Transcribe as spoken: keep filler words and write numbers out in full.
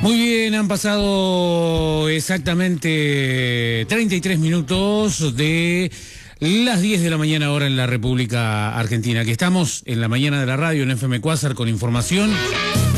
Muy bien, han pasado exactamente treinta y tres minutos de las diez de la mañana ahora en la República Argentina. Aquí estamos en la mañana de la radio en F M Quasar con información.